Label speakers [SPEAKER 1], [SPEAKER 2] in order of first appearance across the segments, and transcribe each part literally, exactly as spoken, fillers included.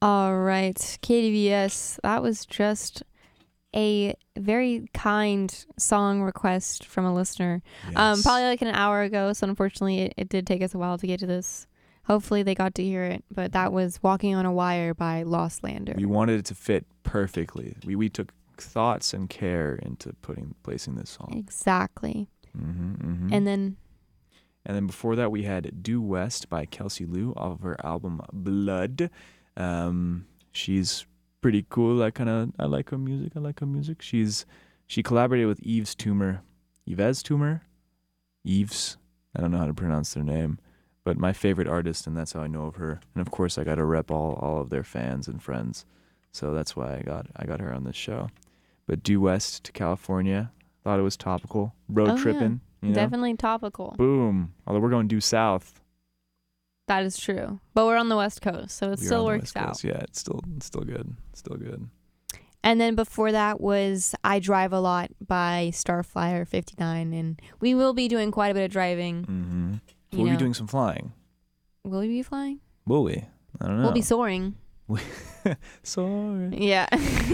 [SPEAKER 1] All right, K D V S. That was just a very kind song request from a listener.
[SPEAKER 2] Yes.
[SPEAKER 1] Um, probably like an hour ago. So unfortunately, it, it did take us a while to get to this. Hopefully, they got to hear it. But that was "Walking on a Wire" by Lost Lander.
[SPEAKER 2] We wanted it to fit perfectly. We we took thoughts and care into putting placing this song.
[SPEAKER 1] Exactly.
[SPEAKER 2] Mm-hmm, mm-hmm.
[SPEAKER 1] And then.
[SPEAKER 2] And then before that, we had Due West by Kelsey Lou off of her album Blood. Um, she's pretty cool. I kind of I like her music. I like her music. She's she collaborated with Yves Tumor, Yves Tumor, Yves. I don't know how to pronounce their name, but my favorite artist, and that's how I know of her. And of course, I got to rep all all of their fans and friends, so that's why I got I got her on this show. But Due West to California, thought it was topical. Road
[SPEAKER 1] Oh, yeah.
[SPEAKER 2] tripping. You know?
[SPEAKER 1] Definitely topical.
[SPEAKER 2] Boom. Although we're going due south.
[SPEAKER 1] That is true. But we're on the West Coast, so it
[SPEAKER 2] We are
[SPEAKER 1] still
[SPEAKER 2] on the
[SPEAKER 1] works
[SPEAKER 2] West
[SPEAKER 1] out.
[SPEAKER 2] Coast. Yeah, it's still it's still good. It's still good.
[SPEAKER 1] And then before that was I Drive a Lot by Starflyer fifty-nine. And we will be doing quite a bit of driving.
[SPEAKER 2] Mm-hmm.
[SPEAKER 1] You
[SPEAKER 2] We'll
[SPEAKER 1] know.
[SPEAKER 2] be doing some flying.
[SPEAKER 1] Will we be flying?
[SPEAKER 2] Will we? I don't know.
[SPEAKER 1] We'll be soaring.
[SPEAKER 2] Sorry.
[SPEAKER 1] Yeah.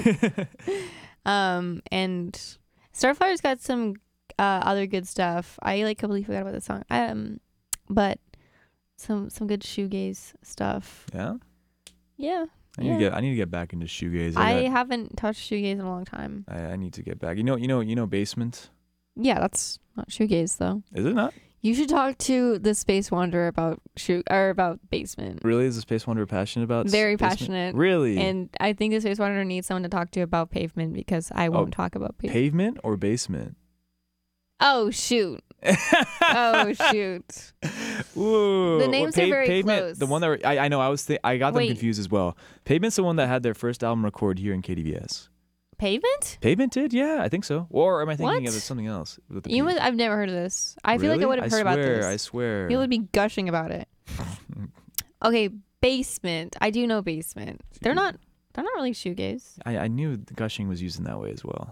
[SPEAKER 1] um, and Starflyer's got some uh, other good stuff. I like completely forgot about the song. Um, but some some good shoegaze stuff.
[SPEAKER 2] Yeah.
[SPEAKER 1] Yeah.
[SPEAKER 2] I need
[SPEAKER 1] yeah.
[SPEAKER 2] to get I need to get back into shoegaze.
[SPEAKER 1] I
[SPEAKER 2] I, got,
[SPEAKER 1] haven't touched shoegaze in a long time.
[SPEAKER 2] I I need to get back. You know you know you know Basement.
[SPEAKER 1] Yeah, that's not shoegaze though.
[SPEAKER 2] Is it not?
[SPEAKER 1] You should talk to the Space Wanderer about shoe or about Basement.
[SPEAKER 2] Really? Is the Space Wanderer passionate about?
[SPEAKER 1] Very
[SPEAKER 2] Basement?
[SPEAKER 1] passionate.
[SPEAKER 2] Really?
[SPEAKER 1] And I think the Space Wanderer needs someone to talk to about Pavement because I won't talk about Pavement.
[SPEAKER 2] Pavement or Basement?
[SPEAKER 1] Oh shoot! Oh shoot!
[SPEAKER 2] Ooh,
[SPEAKER 1] The names
[SPEAKER 2] well,
[SPEAKER 1] are very
[SPEAKER 2] Pavement,
[SPEAKER 1] close.
[SPEAKER 2] The one that I I know I was th- I got them
[SPEAKER 1] Wait.
[SPEAKER 2] confused as well. Pavement's the one that had their first album record here in K D V S.
[SPEAKER 1] Pavement?
[SPEAKER 2] Pavement did, yeah, I think so. Or am I thinking
[SPEAKER 1] What?
[SPEAKER 2] of something else? With the
[SPEAKER 1] You
[SPEAKER 2] P?
[SPEAKER 1] must, I've never heard of this. I feel like I
[SPEAKER 2] Really?
[SPEAKER 1] would have heard about
[SPEAKER 2] swear,
[SPEAKER 1] this.
[SPEAKER 2] I swear.
[SPEAKER 1] You would be gushing about it. Okay, Basement. I do know Basement. They're not. They're not really shoegaze.
[SPEAKER 2] I, I knew the gushing was used in that way as well.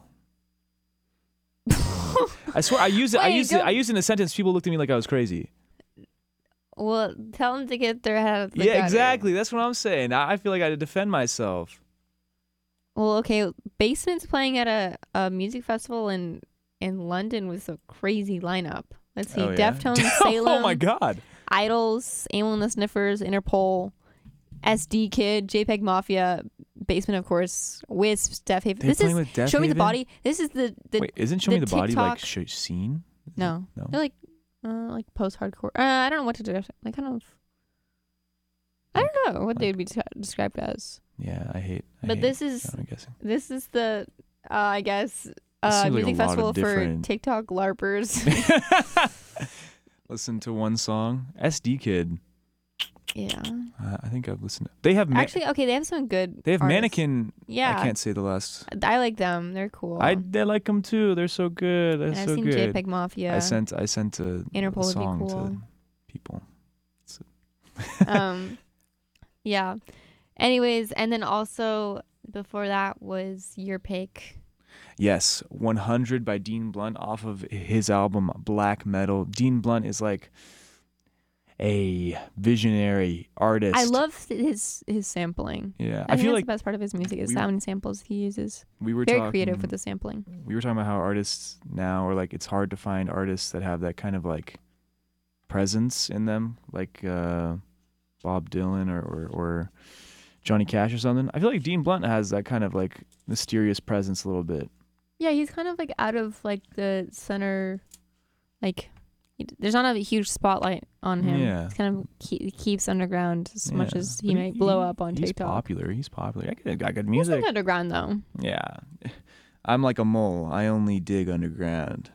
[SPEAKER 2] I swear, I used it. I
[SPEAKER 1] Wait,
[SPEAKER 2] used it.
[SPEAKER 1] go-
[SPEAKER 2] I used it in a sentence. People looked at me like I was crazy.
[SPEAKER 1] Well, tell them to get their head out of the
[SPEAKER 2] Yeah,
[SPEAKER 1] gutter.
[SPEAKER 2] exactly. That's what I'm saying. I, I feel like I had to defend myself.
[SPEAKER 1] Well, okay. Basement's playing at a, a music festival in in London with a crazy lineup. Let's see:
[SPEAKER 2] Oh, yeah?
[SPEAKER 1] Deftones, Salem,
[SPEAKER 2] Oh my God.
[SPEAKER 1] Idols, Amon and the Sniffers, Interpol, S D Kid, JPEG Mafia, Basement, of course, Wisps, Death Haven.
[SPEAKER 2] They're
[SPEAKER 1] This
[SPEAKER 2] playing
[SPEAKER 1] is
[SPEAKER 2] with Death
[SPEAKER 1] Show Me the
[SPEAKER 2] Haven?
[SPEAKER 1] Body. This is the the
[SPEAKER 2] Wait, isn't Show
[SPEAKER 1] the
[SPEAKER 2] Me the Body like
[SPEAKER 1] TikTok-
[SPEAKER 2] sh- scene? Is
[SPEAKER 1] no,
[SPEAKER 2] it- no.
[SPEAKER 1] they're like uh, like post hardcore. Uh, I don't know what to do. Like kind of. I don't know what they would be t- described as.
[SPEAKER 2] Yeah, I hate. I
[SPEAKER 1] But
[SPEAKER 2] hate
[SPEAKER 1] this is
[SPEAKER 2] that, I'm guessing.
[SPEAKER 1] this is the uh, I guess uh,
[SPEAKER 2] seems like a
[SPEAKER 1] music
[SPEAKER 2] lot of
[SPEAKER 1] festival for
[SPEAKER 2] different-
[SPEAKER 1] TikTok larpers.
[SPEAKER 2] Listen to one song, S D Kid.
[SPEAKER 1] Yeah.
[SPEAKER 2] Uh, I think I've listened. They have ma-
[SPEAKER 1] Actually, okay, they have some good.
[SPEAKER 2] they have
[SPEAKER 1] artists.
[SPEAKER 2] Mannequin.
[SPEAKER 1] Yeah.
[SPEAKER 2] I can't say the last.
[SPEAKER 1] I like them. They're cool.
[SPEAKER 2] I they like them too. They're so good. They're
[SPEAKER 1] and I've
[SPEAKER 2] so
[SPEAKER 1] seen
[SPEAKER 2] good.
[SPEAKER 1] JPEG Mafia.
[SPEAKER 2] I sent I sent a,
[SPEAKER 1] Interpol
[SPEAKER 2] a
[SPEAKER 1] would be
[SPEAKER 2] song
[SPEAKER 1] cool.
[SPEAKER 2] to people.
[SPEAKER 1] um, yeah. Anyways, and then also before that was your pick.
[SPEAKER 2] Yes, one hundred by Dean Blunt off of his album Black Metal. Dean Blunt is like a visionary artist.
[SPEAKER 1] I love his his sampling.
[SPEAKER 2] Yeah,
[SPEAKER 1] I,
[SPEAKER 2] I,
[SPEAKER 1] think
[SPEAKER 2] feel
[SPEAKER 1] that's
[SPEAKER 2] like
[SPEAKER 1] the best part of his music is
[SPEAKER 2] we-
[SPEAKER 1] how many samples he uses.
[SPEAKER 2] we were
[SPEAKER 1] Very
[SPEAKER 2] talking,
[SPEAKER 1] creative with the sampling.
[SPEAKER 2] We were talking about how artists now, or like it's hard to find artists that have that kind of like presence in them, like uh, Bob Dylan or, or or Johnny Cash or something. I feel like Dean Blunt has that kind of like mysterious presence a little bit.
[SPEAKER 1] Yeah, he's kind of like out of like the center, like he, there's not a huge spotlight on him.
[SPEAKER 2] Yeah.
[SPEAKER 1] He's kind of he keeps underground as much
[SPEAKER 2] Yeah.
[SPEAKER 1] as he
[SPEAKER 2] But
[SPEAKER 1] might blow up on
[SPEAKER 2] he's
[SPEAKER 1] TikTok.
[SPEAKER 2] popular. He's popular. I got, got good
[SPEAKER 1] He's
[SPEAKER 2] music.
[SPEAKER 1] like underground though.
[SPEAKER 2] Yeah. I'm like a mole. I only dig underground.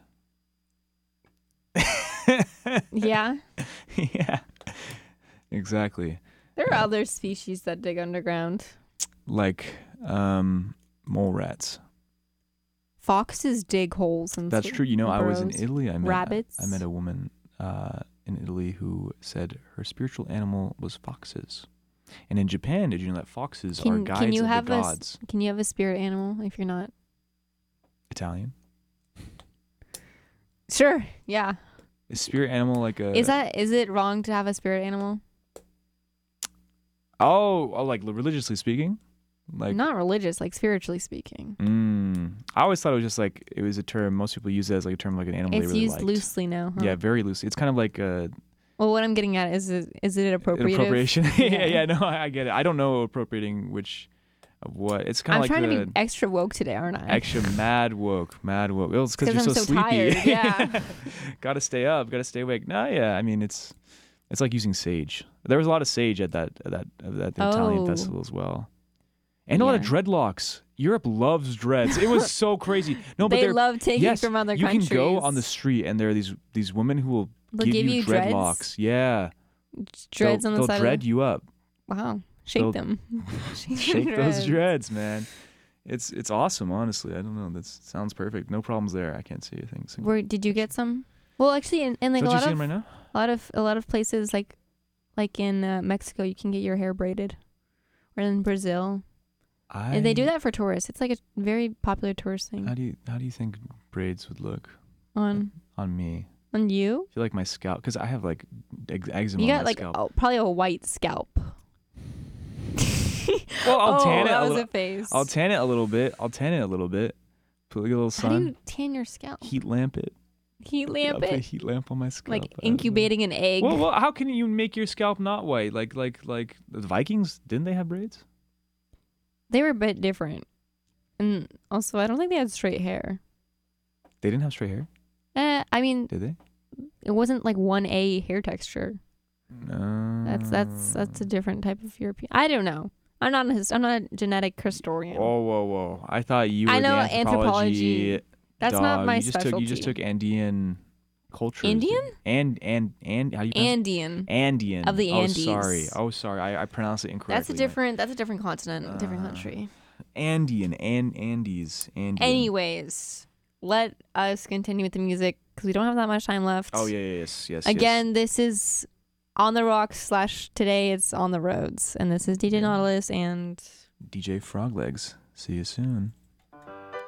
[SPEAKER 1] Yeah,
[SPEAKER 2] Yeah. Exactly.
[SPEAKER 1] there are other species that dig underground.
[SPEAKER 2] Like um mole rats.
[SPEAKER 1] Foxes dig holes and
[SPEAKER 2] That's
[SPEAKER 1] s-
[SPEAKER 2] true. You know, I was in
[SPEAKER 1] burrows.
[SPEAKER 2] Italy. I met
[SPEAKER 1] Rabbits.
[SPEAKER 2] I met a woman uh in Italy who said her spiritual animal was foxes. And in Japan, did you know that foxes are
[SPEAKER 1] Can,
[SPEAKER 2] guides
[SPEAKER 1] can you
[SPEAKER 2] of
[SPEAKER 1] have
[SPEAKER 2] the
[SPEAKER 1] a s-
[SPEAKER 2] gods?
[SPEAKER 1] can you have a spirit animal if you're not?
[SPEAKER 2] Italian?
[SPEAKER 1] Sure. Yeah.
[SPEAKER 2] Is spirit animal like a
[SPEAKER 1] Is that is it wrong to have a spirit animal?
[SPEAKER 2] Oh, oh, like religiously speaking, like
[SPEAKER 1] Not religious, like spiritually speaking.
[SPEAKER 2] Mm, I always thought it was just like it was a term most people use it as like a term like an animal
[SPEAKER 1] It's
[SPEAKER 2] they really
[SPEAKER 1] used
[SPEAKER 2] liked.
[SPEAKER 1] loosely now. Huh?
[SPEAKER 2] Yeah, very loosely. It's kind of like uh,
[SPEAKER 1] Well, what I'm getting at is, is, is it appropriative?
[SPEAKER 2] appropriation.
[SPEAKER 1] Yeah.
[SPEAKER 2] yeah, yeah. No, I, I get it. I don't know appropriating which of what. It's kind
[SPEAKER 1] I'm
[SPEAKER 2] of like
[SPEAKER 1] trying
[SPEAKER 2] the
[SPEAKER 1] to be extra woke today, aren't I?
[SPEAKER 2] extra mad woke, mad woke. Well, it's because you're
[SPEAKER 1] I'm
[SPEAKER 2] so,
[SPEAKER 1] so
[SPEAKER 2] sleepy.
[SPEAKER 1] tired. Yeah.
[SPEAKER 2] Got to stay up. Got to stay awake. No, yeah. I mean, it's it's like using sage. There was a lot of sage at that at that at the Italian
[SPEAKER 1] Oh.
[SPEAKER 2] festival as well, and a lot of
[SPEAKER 1] Yeah.
[SPEAKER 2] dreadlocks. Europe loves dreads. It was so crazy. No, but
[SPEAKER 1] they
[SPEAKER 2] they're
[SPEAKER 1] love taking
[SPEAKER 2] yes,
[SPEAKER 1] from other
[SPEAKER 2] you
[SPEAKER 1] countries.
[SPEAKER 2] can go on the street and there are these these women who will
[SPEAKER 1] They'll
[SPEAKER 2] give,
[SPEAKER 1] give
[SPEAKER 2] you,
[SPEAKER 1] you
[SPEAKER 2] dreadlocks.
[SPEAKER 1] dreads?
[SPEAKER 2] Yeah,
[SPEAKER 1] dreads
[SPEAKER 2] they'll,
[SPEAKER 1] on the
[SPEAKER 2] they'll
[SPEAKER 1] side.
[SPEAKER 2] dread
[SPEAKER 1] of
[SPEAKER 2] you up.
[SPEAKER 1] the... Wow, shake
[SPEAKER 2] They'll-
[SPEAKER 1] them. shake
[SPEAKER 2] Shake
[SPEAKER 1] them
[SPEAKER 2] those dreads, man. It's it's awesome. Honestly, I don't know. That sounds perfect. No problems there. I can't see a thing. So,
[SPEAKER 1] Where did you get some? Well, actually, in, in like
[SPEAKER 2] don't
[SPEAKER 1] a
[SPEAKER 2] you
[SPEAKER 1] lot
[SPEAKER 2] see
[SPEAKER 1] of
[SPEAKER 2] them right now?
[SPEAKER 1] a lot of a lot of places, like like in uh, Mexico, you can get your hair braided, or in Brazil,
[SPEAKER 2] I,
[SPEAKER 1] and they do that for tourists. It's like a very popular tourist thing.
[SPEAKER 2] How do you how do you think braids would look
[SPEAKER 1] on
[SPEAKER 2] on me?
[SPEAKER 1] on you,
[SPEAKER 2] I feel like my scalp because I have like ex- eczema
[SPEAKER 1] you
[SPEAKER 2] on
[SPEAKER 1] got
[SPEAKER 2] my
[SPEAKER 1] like
[SPEAKER 2] scalp.
[SPEAKER 1] oh, probably a white scalp.
[SPEAKER 2] Well, I'll
[SPEAKER 1] oh,
[SPEAKER 2] tan it
[SPEAKER 1] that
[SPEAKER 2] a
[SPEAKER 1] was
[SPEAKER 2] little.
[SPEAKER 1] a face.
[SPEAKER 2] I'll tan it a little bit. I'll tan it a little bit. Put like a little
[SPEAKER 1] How do
[SPEAKER 2] sun.
[SPEAKER 1] you tan your scalp?
[SPEAKER 2] Heat lamp it.
[SPEAKER 1] Heat
[SPEAKER 2] I'll
[SPEAKER 1] lamp
[SPEAKER 2] put a
[SPEAKER 1] it,
[SPEAKER 2] heat lamp on my scalp.
[SPEAKER 1] like
[SPEAKER 2] I don't know.
[SPEAKER 1] incubating an egg.
[SPEAKER 2] Well, well, how can you make your scalp not white? Like, like, like the Vikings didn't they have braids?
[SPEAKER 1] They were a bit different, and also I don't think they had straight hair.
[SPEAKER 2] They didn't have straight hair,
[SPEAKER 1] Eh, I mean,
[SPEAKER 2] did they?
[SPEAKER 1] it wasn't like one A hair texture.
[SPEAKER 2] No.
[SPEAKER 1] That's that's that's a different type of European. I don't know. I'm not a his, I'm not a genetic historian.
[SPEAKER 2] Whoa, whoa, whoa! I thought you were
[SPEAKER 1] I know
[SPEAKER 2] the anthropology.
[SPEAKER 1] anthropology. That's not
[SPEAKER 2] dog.
[SPEAKER 1] my
[SPEAKER 2] you just
[SPEAKER 1] specialty.
[SPEAKER 2] Took, you just took Andean culture.
[SPEAKER 1] Indian?
[SPEAKER 2] And and and how do you pronounce
[SPEAKER 1] Andean.
[SPEAKER 2] it? Andean
[SPEAKER 1] Of the
[SPEAKER 2] Oh,
[SPEAKER 1] Andes.
[SPEAKER 2] sorry. Oh, sorry. I, I pronounced it incorrectly.
[SPEAKER 1] That's a different. That's a different continent, different
[SPEAKER 2] Uh,
[SPEAKER 1] country.
[SPEAKER 2] Andean and Andes. Andean.
[SPEAKER 1] Anyways, let us continue with the music because we don't have that much time left.
[SPEAKER 2] Oh yeah, yeah, yes, yes.
[SPEAKER 1] Again, this is on the rocks slash today it's on the roads, and this is D J
[SPEAKER 2] Yeah.
[SPEAKER 1] Nautilus and
[SPEAKER 2] yes. D J Froglegs. See you soon.